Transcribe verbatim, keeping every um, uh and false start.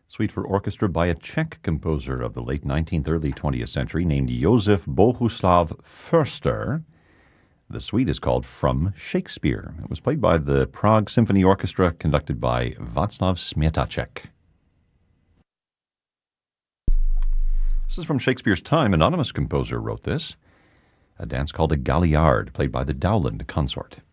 Suite for orchestra by a Czech composer of the late nineteenth, early twentieth century named Josef Bohuslav Förster. The suite is called From Shakespeare. It was played by the Prague Symphony Orchestra, conducted by Václav Smietacek. This is from Shakespeare's time. Anonymous composer wrote this. A dance called a galliard, played by the Dowland Consort.